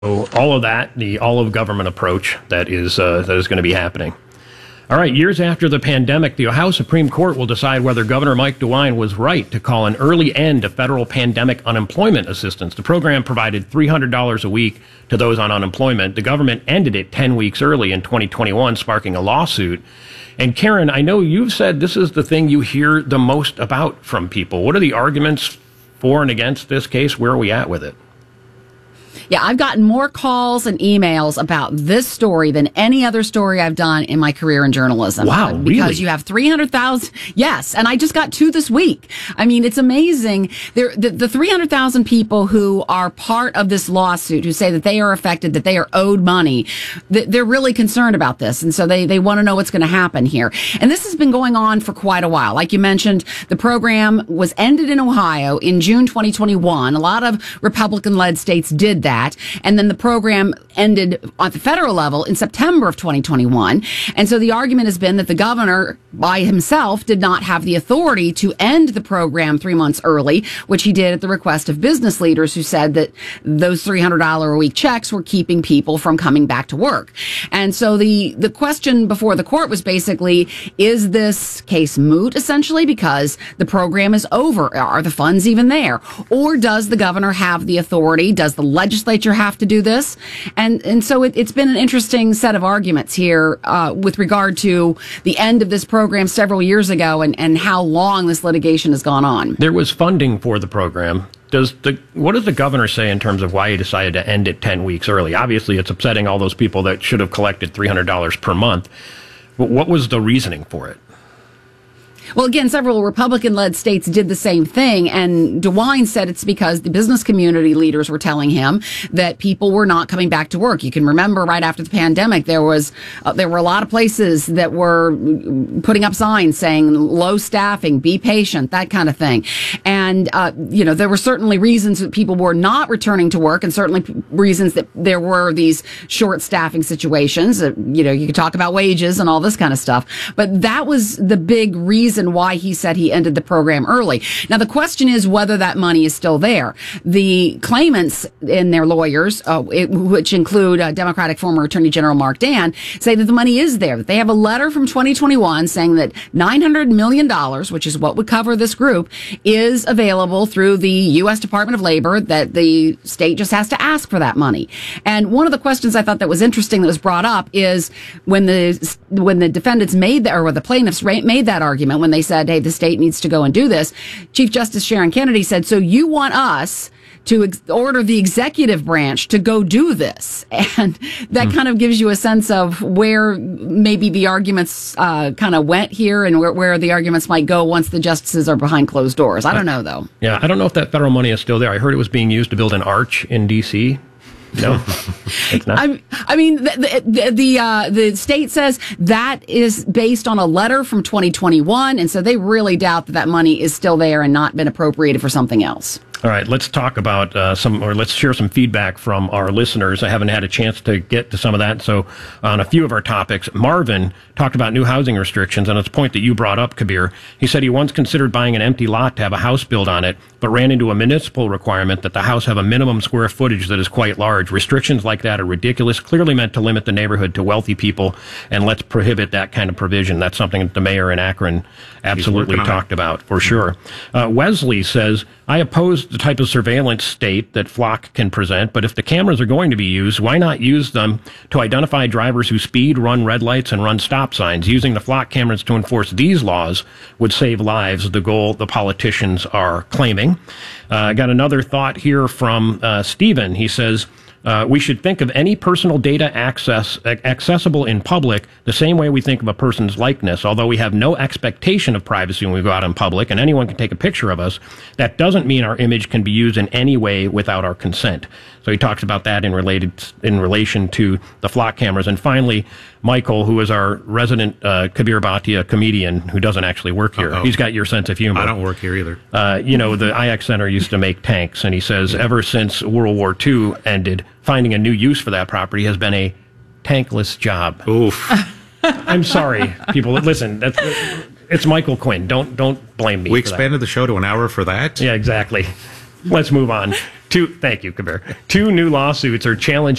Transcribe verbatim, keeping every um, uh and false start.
So all of that, the all of government approach that is uh, that is going to be happening. All right, years after the pandemic, the Ohio Supreme Court will decide whether Governor Mike DeWine was right to call an early end to federal pandemic unemployment assistance. The program provided three hundred dollars a week to those on unemployment. The government ended it ten weeks early in twenty twenty-one, sparking a lawsuit. And Karen, I know you've said this is the thing you hear the most about from people. What are the arguments for and against this case? Where are we at with it? Yeah, I've gotten more calls and emails about this story than any other story I've done in my career in journalism. Wow, because really? you have three hundred thousand. Yes, and I just got two this week. I mean, it's amazing. There, the, the three hundred thousand people who are part of this lawsuit, who say that they are affected, that they are owed money, they're really concerned about this. And so they, they want to know what's going to happen here. And this has been going on for quite a while. Like you mentioned, the program was ended in Ohio in June twenty twenty-one. A lot of Republican-led states did that. And then the program ended at the federal level in September of twenty twenty-one. And so the argument has been that the governor by himself did not have the authority to end the program three months early, which he did at the request of business leaders who said that those three hundred dollars a week checks were keeping people from coming back to work. And so the, the question before the court was basically, is this case moot essentially because the program is over? Are the funds even there? Or does the governor have the authority? Does the legislature have to do this? And and so it, it's been an interesting set of arguments here uh, with regard to the end of this program several years ago and, and how long this litigation has gone on. There was funding for the program. Does the what does the governor say in terms of why he decided to end it ten weeks early? Obviously, it's upsetting all those people that should have collected three hundred dollars per month. But what was the reasoning for it? Well, again, several Republican-led states did the same thing, and DeWine said it's because the business community leaders were telling him that people were not coming back to work. You can remember right after the pandemic, there was uh, there were a lot of places that were putting up signs saying low staffing, be patient, that kind of thing. And, uh, you know, there were certainly reasons that people were not returning to work and certainly p- reasons that there were these short staffing situations. Uh, you know, you could talk about wages and all this kind of stuff, but that was the big reason why he said he ended the program early. Now, the question is whether that money is still there. The claimants and their lawyers, uh, it, which include uh, Democratic former Attorney General Mark Dan, say that the money is there. That they have a letter from twenty twenty-one saying that nine hundred million dollars, which is what would cover this group, is available through the U S Department of Labor, that the state just has to ask for that money. And one of the questions I thought that was interesting that was brought up is when the when the defendants made that, or the plaintiffs made that argument, when they said, hey, the state needs to go and do this, Chief Justice Sharon Kennedy said, so you want us to ex- order the executive branch to go do this? And that mm. kind of gives you a sense of where maybe the arguments uh, kind of went here and where, where the arguments might go once the justices are behind closed doors. I don't know, though. Yeah, I don't know if that federal money is still there. I heard it was being used to build an arch in D C No, it's not. I, I mean, the the the, uh, the state says that is based on a letter from twenty twenty-one, and so they really doubt that that money is still there and not been appropriated for something else. All right, let's talk about uh, some, or let's share some feedback from our listeners. I haven't had a chance to get to some of that. So on a few of our topics, Marvin talked about new housing restrictions, and it's a point that you brought up, Kabir. He said he once considered buying an empty lot to have a house built on it, but ran into a municipal requirement that the house have a minimum square footage that is quite large. Restrictions like that are ridiculous, clearly meant to limit the neighborhood to wealthy people, and let's prohibit that kind of provision. That's something that the mayor in Akron absolutely talked about, for sure. Uh, Wesley says, I oppose the type of surveillance state that Flock can present, but if the cameras are going to be used, why not use them to identify drivers who speed, run red lights, and run stop signs? Using the Flock cameras to enforce these laws would save lives, the goal the politicians are claiming. I uh, got another thought here from uh, Stephen. He says, Uh, we should think of any personal data access accessible in public the same way we think of a person's likeness. Although we have no expectation of privacy when we go out in public and anyone can take a picture of us, that doesn't mean our image can be used in any way without our consent. So he talks about that in related in relation to the Flock cameras. And finally, Michael, who is our resident uh, Kabir Bhatia comedian who doesn't actually work here. Uh-oh. He's got your sense of humor. I don't work here either. Uh, you know, the I X Center used to make tanks, and he says yeah. ever since World War Two ended, finding a new use for that property has been a tankless job. Oof. I'm sorry, people. Listen, that's, it's Michael Quinn. Don't don't blame me. We for expanded that. the show to an hour for that? Yeah, exactly. Let's move on. Two, thank you, Kabir. Two new lawsuits are challenging